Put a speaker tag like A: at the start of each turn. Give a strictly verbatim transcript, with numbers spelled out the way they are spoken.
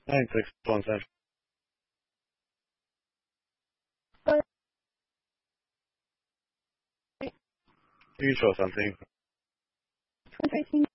A: nine six one seven. You show something.
B: Tracing.